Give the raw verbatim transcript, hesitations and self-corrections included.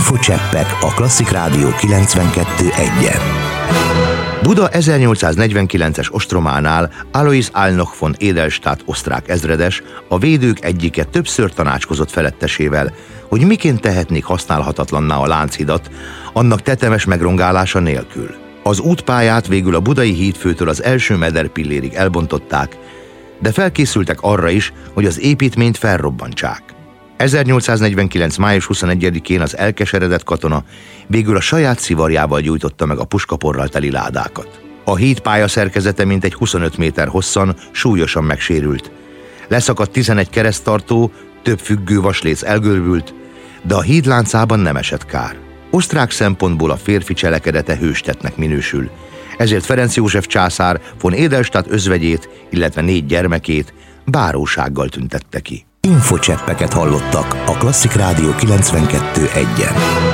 Infocseppek a Klasszik Rádió kilencvenkettő egyen. Buda ezernyolcszáznegyvenkilences ostrománál Alois Alnoch von Edelstadt osztrák ezredes, a védők egyike többször tanácskozott felettesével, hogy miként tehetnék használhatatlanná a Lánchidat, annak tetemes megrongálása nélkül. Az útpályát végül a budai hídfőtől az első mederpillérig elbontották, de felkészültek arra is, hogy az építményt felrobbantsák. ezernyolcszáznegyvenkilenc. május huszonegyedikén az elkeseredett katona végül a saját szivarjával gyújtotta meg a puskaporral teli ládákat. A híd pályaszerkezete mintegy huszonöt méter hosszan súlyosan megsérült. Leszakadt tizenegy kereszttartó, több függő vasléc elgörbült, de a híd láncában nem esett kár. Osztrák szempontból a férfi cselekedete hőstettnek minősül, ezért Ferenc József császár von Edelstadt özvegyét, illetve négy gyermekét bárósággal tüntette ki. Infocseppeket hallottak a Klasszik Rádió kilencvenkettő egyen.